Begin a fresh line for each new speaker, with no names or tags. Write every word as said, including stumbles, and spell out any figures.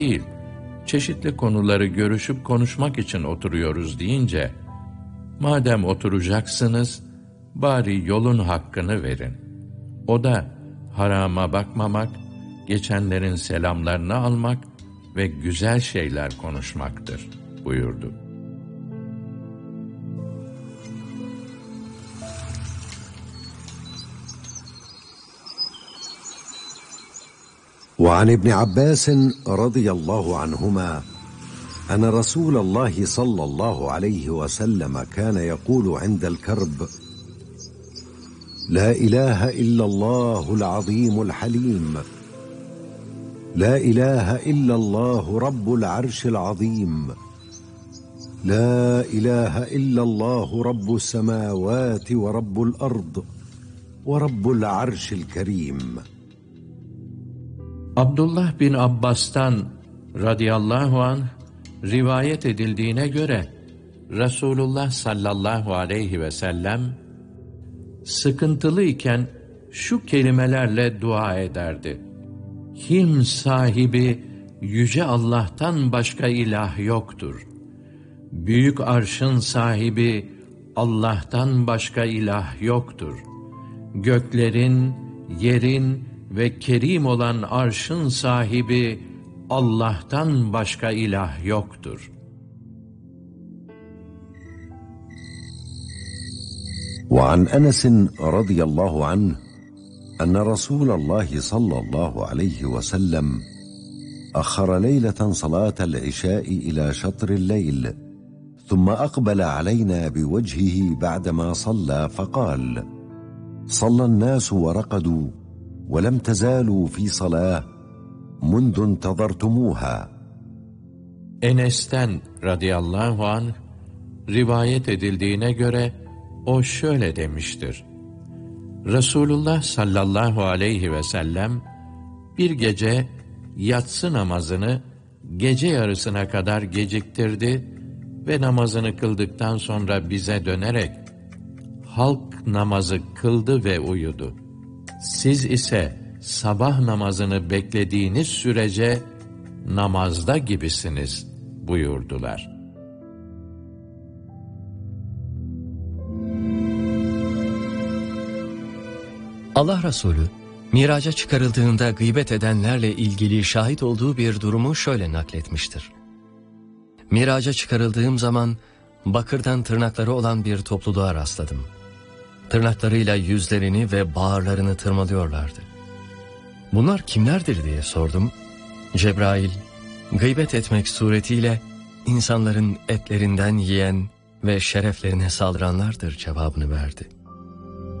değil, çeşitli konuları görüşüp konuşmak için oturuyoruz deyince, madem oturacaksınız, bari yolun hakkını verin. O da harama bakmamak, geçenlerin selamlarını almak ve güzel şeyler konuşmaktır buyurdu.
وعن ابن عباس رضي الله عنهما أن رسول الله صلى الله عليه وسلم كان يقول عند الكرب: لا إله إلا الله العظيم الحليم، لا إله إلا الله رب العرش العظيم، لا إله إلا الله رب السماوات ورب الأرض ورب العرش الكريم.
Abdullah bin Abbas'tan radıyallahu anh rivayet edildiğine göre Resulullah sallallahu aleyhi ve sellem sıkıntılıyken şu kelimelerle dua ederdi: Him sahibi yüce Allah'tan başka ilah yoktur. Büyük arşın sahibi Allah'tan başka ilah yoktur. Göklerin, yerin ve kerim olan arşın sahibi Allah'tan başka ilah yoktur.
وعن أنس رضي الله عنه أن رسول الله صلى الله عليه وسلم أخر ليلة صلاة العشاء إلى شطر الليل، ثم أقبل علينا بوجهه بعدما صلى فقال: صلى الناس ورقدوا ولم تزالوا في صلاة منذ انتظرتموها.
Enes'ten radıyallahu anh rivayet edildiğine göre o şöyle demiştir: Resulullah sallallahu aleyhi ve sellem bir gece yatsı namazını gece yarısına kadar geciktirdi ve namazını kıldıktan sonra bize dönerek halk namazı kıldı ve uyudu. Siz ise sabah namazını beklediğiniz sürece namazda gibisiniz buyurdular.
Allah Resulü, Miraca çıkarıldığında gıybet edenlerle ilgili şahit olduğu bir durumu şöyle nakletmiştir. Miraca çıkarıldığım zaman bakırdan tırnakları olan bir topluluğa rastladım. Tırnaklarıyla yüzlerini ve bağırlarını tırmalıyorlardı. Bunlar kimlerdir diye sordum. Cebrail, gıybet etmek suretiyle insanların etlerinden yiyen ve şereflerine saldıranlardır cevabını verdi.